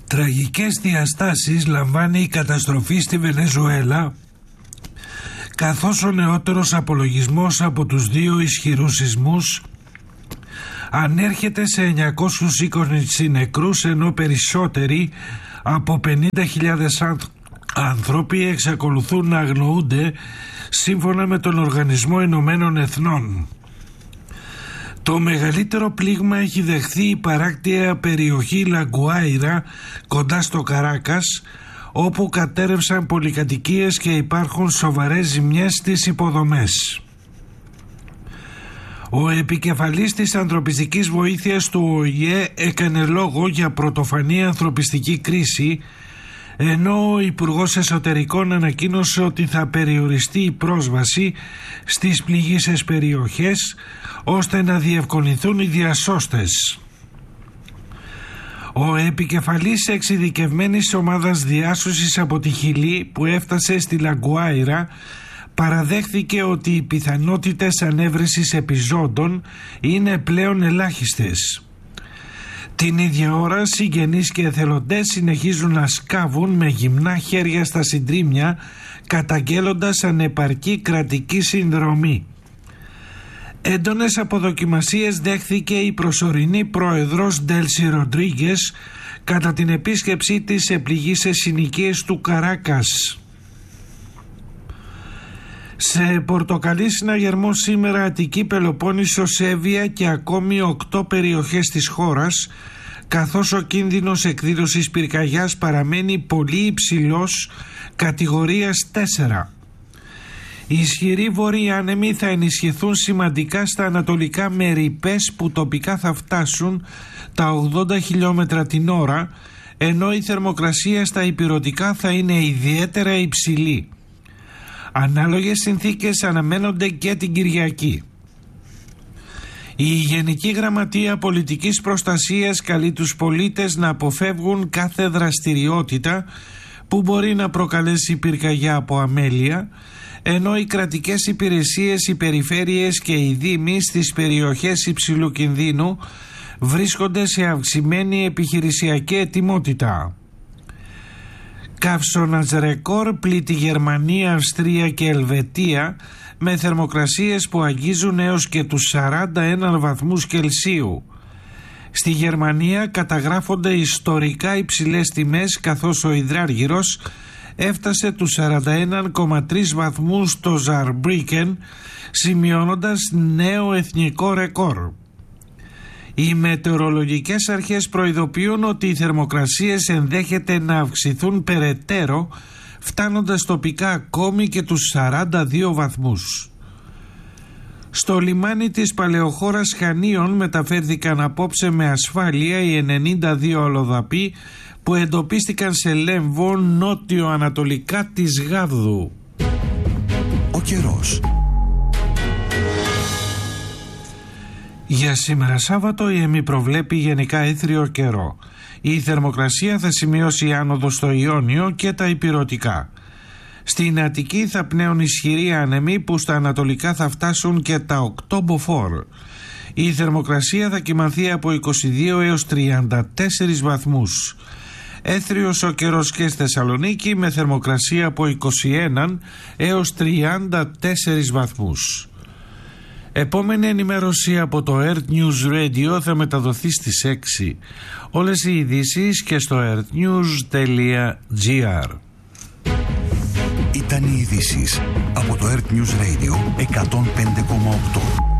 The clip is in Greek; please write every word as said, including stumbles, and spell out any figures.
Τραγικές διαστάσεις λαμβάνει η καταστροφή στη Βενεζουέλα, καθώς ο νεότερος απολογισμός από τους δύο ισχυρούς σεισμούς ανέρχεται σε εννιακόσιους είκοσι νεκρούς, ενώ περισσότεροι από πενήντα χιλιάδες άνθρωποι εξακολουθούν να αγνοούνται, σύμφωνα με τον Οργανισμό Ηνωμένων Εθνών. Το μεγαλύτερο πλήγμα έχει δεχθεί η παράκτια περιοχή Λαγκουάιρα κοντά στο Καράκας, όπου κατέρευσαν πολυκατοικίες και υπάρχουν σοβαρές ζημιές στις υποδομές. Ο επικεφαλής της ανθρωπιστικής βοήθειας του Ο Η Ε έκανε λόγο για πρωτοφανή ανθρωπιστική κρίση, ενώ ο Υπουργός Εσωτερικών ανακοίνωσε ότι θα περιοριστεί η πρόσβαση στις πληγείσες περιοχές ώστε να διευκολυνθούν οι διασώστες. Ο επικεφαλής εξειδικευμένης ομάδας διάσωσης από τη Χιλή που έφτασε στη Λαγκουάιρα παραδέχθηκε ότι οι πιθανότητες ανέβρεσης επιζώντων είναι πλέον ελάχιστες. Την ίδια ώρα συγγενείς και εθελοντές συνεχίζουν να σκάβουν με γυμνά χέρια στα συντρίμμια, καταγγέλλοντας ανεπαρκή κρατική συνδρομή. Έντονες αποδοκιμασίες δέχθηκε η προσωρινή πρόεδρος Ντέλσι Ροντρίγκες κατά την επίσκεψή της σε πληγείσες συνοικίες του Καράκας. Σε πορτοκαλί συναγερμό σήμερα Αττική, Πελοπόννησο, Σέβια και ακόμη οκτώ περιοχές της χώρας, καθώς ο κίνδυνος εκδήλωσης πυρκαγιάς παραμένει πολύ υψηλός, κατηγορίας τέσσερα. Οι ισχυροί βόρειοι άνεμοι θα ενισχυθούν σημαντικά στα ανατολικά με ρηπές που τοπικά θα φτάσουν τα ογδόντα χιλιόμετρα την ώρα, ενώ η θερμοκρασία στα ηπειρωτικά θα είναι ιδιαίτερα υψηλή. Ανάλογες συνθήκες αναμένονται και την Κυριακή. Η Γενική Γραμματεία Πολιτικής Προστασίας καλεί τους πολίτες να αποφεύγουν κάθε δραστηριότητα που μπορεί να προκαλέσει πυρκαγιά από αμέλεια, ενώ οι κρατικές υπηρεσίες, οι περιφέρειες και οι δήμοι στις περιοχές υψηλού κινδύνου βρίσκονται σε αυξημένη επιχειρησιακή ετοιμότητα. Καύσωνας ρεκόρ πλήττει Γερμανία, Αυστρία και Ελβετία με θερμοκρασίες που αγγίζουν έως και τους σαράντα ένα βαθμούς Κελσίου. Στη Γερμανία καταγράφονται ιστορικά υψηλές τιμές, καθώς ο υδράργυρος έφτασε τους σαράντα ένα κόμμα τρία βαθμούς στο Ζαρμπρίκεν, σημειώνοντας νέο εθνικό ρεκόρ. Οι μετεωρολογικές αρχές προειδοποιούν ότι οι θερμοκρασίες ενδέχεται να αυξηθούν περαιτέρω, φτάνοντας τοπικά ακόμη και τους σαράντα δύο βαθμούς. Στο λιμάνι της Παλαιοχώρας Χανίων μεταφέρθηκαν απόψε με ασφάλεια οι ενενήντα δύο αλλοδαποί που εντοπίστηκαν σε Λέμβο νότιο-ανατολικά της Γάβδου. Ο καιρός. Για σήμερα Σάββατο η ΕΜΗ προβλέπει γενικά έθριο καιρό. Η θερμοκρασία θα σημειώσει άνοδο στο Ιόνιο και τα ηπειρωτικά. Στην Αττική θα πνέουν ισχυροί άνεμοι που στα ανατολικά θα φτάσουν και τα οκτώ μποφόρ. Η θερμοκρασία θα κυμανθεί από είκοσι δύο έως τριάντα τέσσερις βαθμούς. Έθριος ο καιρός και στη Θεσσαλονίκη με θερμοκρασία από είκοσι ένα έως τριάντα τέσσερις βαθμούς. Επόμενη ενημέρωση από το Earth News Radio θα μεταδοθεί στις έξι. Όλες οι ειδήσεις και στο earthnews τελεία gr. Ήταν οι ειδήσεις από το Earth News Radio εκατόν πέντε κόμμα οκτώ.